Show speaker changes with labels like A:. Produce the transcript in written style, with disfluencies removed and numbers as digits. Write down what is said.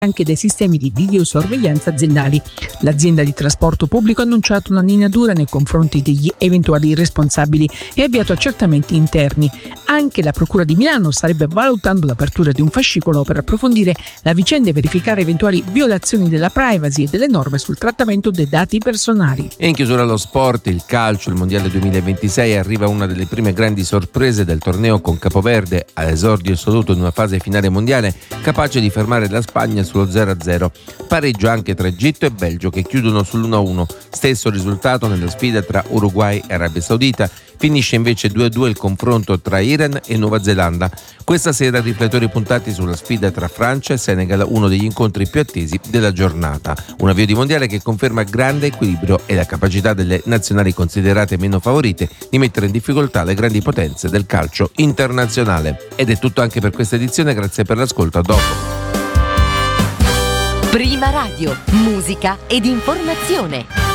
A: anche dai sistemi di videosorveglianza aziendali. L'azienda di trasporto pubblico ha annunciato una linea dura nei confronti degli eventuali responsabili e ha avviato accertamenti interni. Anche la Procura di Milano starebbe valutando l'apertura di un fascicolo per approfondire la vicenda e verificare eventuali violazioni della privacy e delle norme sul trattamento dei dati personali.
B: E in chiusura allo sport, il calcio, il Mondiale 2026 arriva una delle prime grandi sorprese del torneo con Capoverde all'esordio assoluto in una fase finale mondiale capace di fermare la Spagna sullo 0-0. Pareggio anche tra Egitto e Belgio che chiudono sull'1-1. Stesso risultato nella sfida tra Uruguay e Arabia Saudita. Finisce invece 2-2 il confronto tra Iran e Nuova Zelanda. Questa sera riflettori puntati sulla sfida tra Francia e Senegal, uno degli incontri più attesi della giornata. Un avvio di mondiale che conferma grande equilibrio e la capacità delle nazionali considerate meno favorite di mettere in difficoltà le grandi potenze del calcio internazionale. Ed è tutto anche per questa edizione, grazie per l'ascolto, a dopo.
C: Prima Radio, musica ed informazione.